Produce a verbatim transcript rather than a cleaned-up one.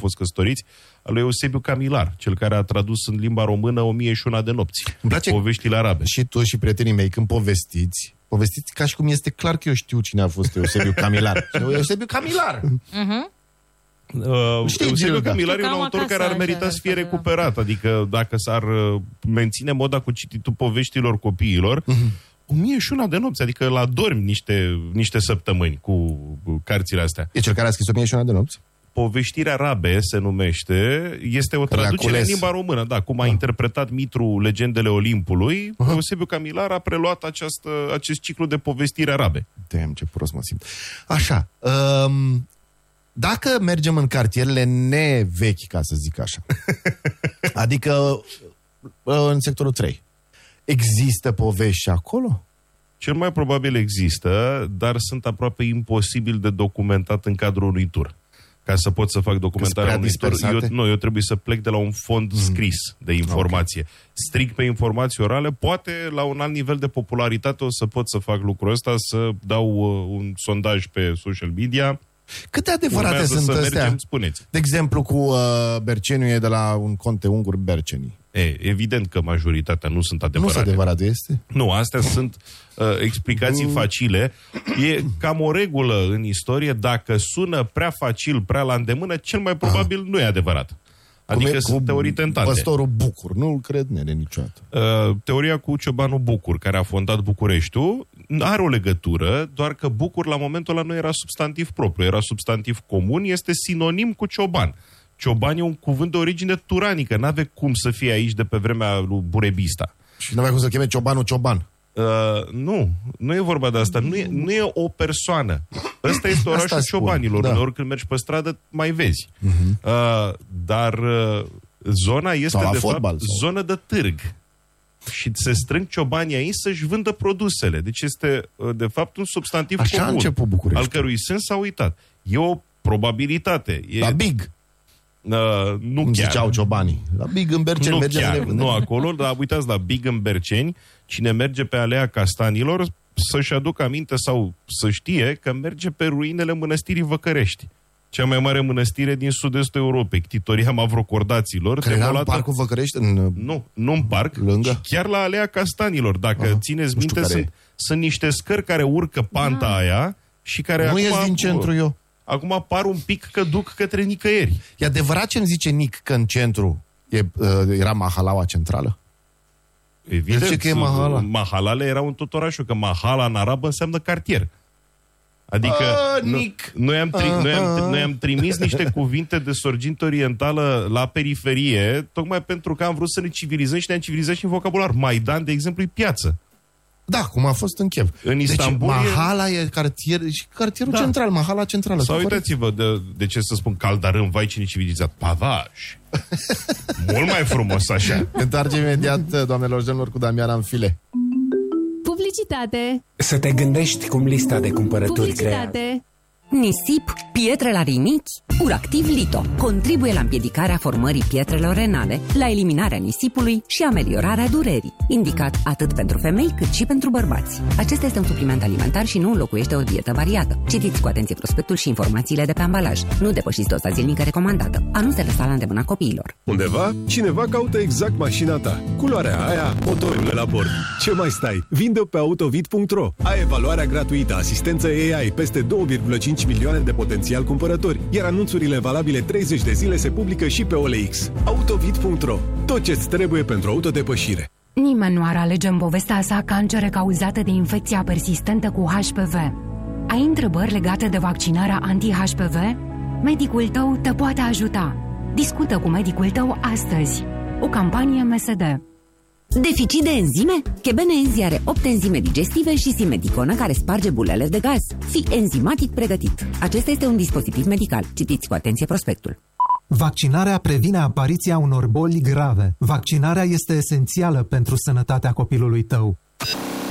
fost căsătoriți, al lui Eusebiu Camilar, cel care a tradus în limba română o mie și una de nopți. Îmi place poveștile arabe. Și tu și prietenii mei, când povestiți, povestiți ca și cum este clar că eu știu cine a fost Eusebiu Camilar. Eusebiu Camilar! Uh-huh. Uh, Știi, Eusebiu Gilda. Camilar e un autor acasă, care ar merita așa, să fie așa, recuperat. Adică dacă s-ar uh, menține moda cu cititul poveștilor copiilor, uh-huh. o mie și una de nopți, adică la dormi niște, niște săptămâni cu cărțile astea. E cel care a scris o mie și una de nopți? Povestirea Rabe se numește, este o traducere în limba română, da, cum a ah. interpretat Mitru Legendele Olimpului, uh-huh. Eusebiu Camilar a preluat această, acest ciclu de povestire arabe. Damn, ce prost mă simt. Așa, um, dacă mergem în cartierele nevechi, ca să zic așa, adică în sectorul trei, există povești acolo? Cel mai probabil există, dar sunt aproape imposibil de documentat în cadrul unui tur. Ca să pot să fac documentarea unui tur, eu, nu, eu trebuie să plec de la un fond scris de informație. Okay. Strict pe informații orale, poate la un alt nivel de popularitate o să pot să fac lucrul ăsta, să dau uh, un sondaj pe social media. Cât de adevărate Urmează sunt să astea? mergem, spuneți. De exemplu, cu uh, Berceniu e de la un conte ungur Berceni. E, evident că majoritatea nu sunt adevărate. Nu sunt adevărate, este? Nu, astea sunt uh, explicații mm. facile. E cam o regulă în istorie, dacă sună prea facil, prea la îndemână, cel mai probabil ah. nu e adevărat. Adică sunt teorii tentate. Păstorul Bucur, nu-l cred nere niciodată. Uh, teoria cu ciobanul Bucur, care a fondat Bucureștiul, are o legătură, doar că Bucur la momentul ăla nu era substantiv propriu, era substantiv comun, este sinonim cu cioban. Cioban e un cuvânt de origine turanică, n-avea cum să fie aici de pe vremea lui Burebista. Și n-avea cum să cheme ciobanul Cioban. Uh, nu, nu e vorba de asta, nu e, nu e o persoană. Ăsta este orașul asta ciobanilor, da. Uneori când mergi pe stradă mai vezi. Uh-huh. Uh, dar uh, zona este de fotbal, fapt sau... zonă de târg. Și se strâng ciobanii aici să-și vândă produsele. Deci este de fapt un substantiv așa comun, al cărui sens s-a uitat. E o probabilitate. E... La Big. Uh, nu Cum chiar. ziceau ciobanii. La Big în Berceni. Nu chiar, nu acolo, dar uitați, la Big în Berceni, cine merge pe Alea Castanilor să-și aducă aminte sau să știe că merge pe ruinele mănăstirii Văcărești. Cea mai mare mănăstire din sud-estul Europei, Ctitoria Mavrocordaților. Care era în parcul Văcărești? În... Nu, nu în parc, lângă? ci chiar la Alea Castanilor. Dacă Aha, țineți minte, sunt, sunt niște scări care urcă panta ah. aia și care nu acum... ies din centru eu. Acum apar un pic că duc către nicăieri. E adevărat ce îmi zice Nic că în centru e, uh, era Mahalaua centrală? Evident, ce că e Mahala. Mahalale era un tot orașul, că Mahala în arabă înseamnă cartier. Adică A, no, noi, am tri, noi, am, noi am trimis niște cuvinte de sorginte orientală la periferie, tocmai pentru că am vrut să ne civilizăm și ne-am civilizat și în vocabular. Maidan, de exemplu, e piață. Da, cum a fost în Kiev. În Istanbul deci, Mahala e, e cartier, și cartierul da. central, Mahala centrală. Sau uitați-vă, de, de ce să spun Caldarâm, vai cine civilizat, Pavaj. Mult mai frumos așa. Ne întoarcem imediat, doamnelor și domnilor, cu Damiana în file. Publicitate. Să te gândești cum lista de cumpărături creează. Nisip, pietre la rinichi, Uractiv Lito contribuie la împiedicarea formării pietrelor renale, la eliminarea nisipului și ameliorarea durerii. Indicat atât pentru femei cât și pentru bărbați. Acesta este un supliment alimentar și nu înlocuiește o dietă variată. Citiți cu atenție prospectul și informațiile de pe ambalaj. Nu depășiți doza zilnică recomandată. A nu se lăsa la îndemâna copiilor. Undeva, cineva caută exact mașina ta. Culoarea aia, motorul la bord. Ce mai stai? Vinde-o pe autovid punct ro. Ai evaluarea gratuită, asistență A I, peste două virgulă cinci milioane de potențial cumpărători, iar anunțurile valabile treizeci de zile se publică și pe O L X. autovid punct ro. Tot ce-ți trebuie pentru autodepășire. Nimeni nu ar alege în povestea sa cancere cauzate de infecția persistentă cu H P V. Ai întrebări legate de vaccinarea anti-H P V? Medicul tău te poate ajuta. Discută cu medicul tău astăzi. O campanie M S D. Deficit de enzime? Chebenenzi are opt enzime digestive și simediconă care sparge bulele de gaz. Fii enzimatic pregătit. Acesta este un dispozitiv medical. Citiți cu atenție prospectul. Vaccinarea previne apariția unor boli grave. Vaccinarea este esențială pentru sănătatea copilului tău.